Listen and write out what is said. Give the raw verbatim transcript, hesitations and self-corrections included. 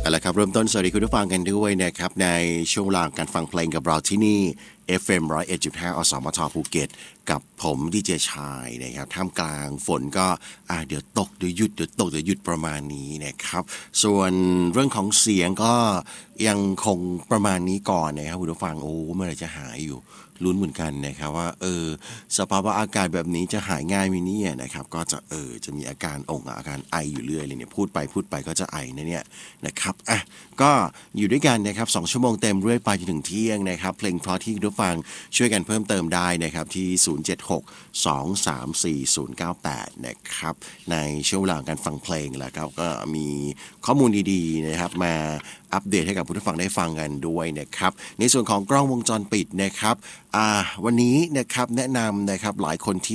เอาละครับเริ่มต้นสวัสดีคุณผู้ฟังกันด้วยนะครับในช่วงเวลาการฟังเพลงกับเราที่นี่ เอฟ เอ็ม หนึ่งศูนย์เอ็ดจุดห้า อสมทภูเก็ตกับผมดีเจชายนะครับท่ามกลางฝนก็อ่าเดี๋ยวตกเดี๋ยวหยุดเดี๋ยวตกเดี๋ยวหยุดประมาณนี้นะครับส่วนเรื่องของเสียงก็ยังคงประมาณนี้ก่อนนะครับคุณผู้ฟังโอ้เมื่อไหร่จะหายอยู่ลุ้นเหมือนกันนะครับว่าเออสภาวะอากาศแบบนี้จะหายง่ายไหมเนี่ยนะครับก็จะเออจะมีอาการองอาการไออยู่เรื่อยเลยเนี่ยพูดไปพูดไปก็จะไอนะเนี่ยนะครับอ่ะก็อยู่ด้วยกันนะครับสองชั่วโมงเต็มเรื่อยไปจนถึงเที่ยงนะครับเพลงเพราะที่คุณผู้ฟังช่วยกันเพิ่มเติมได้นะครับที่ศูนย์ เจ็ด หก สอง สาม สี่ ศูนย์ เก้า แปดนะครับในช่วงเวลาการฟังเพลงแล้วครับก็มีข้อมูลดีๆนะครับมาอัปเดตให้กับผู้ฟังได้ฟังกันด้วยนะครับในส่วนของกล้องวงจรปิดนะครับอ่าวันนี้นะครับแนะนำนะครับหลายคนที่